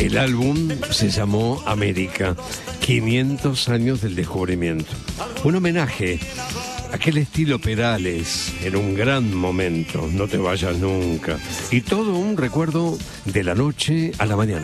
El álbum se llamó América, 500 años del descubrimiento. Un homenaje a aquel estilo Perales en un gran momento, no te vayas nunca. Y todo un recuerdo de la noche a la mañana.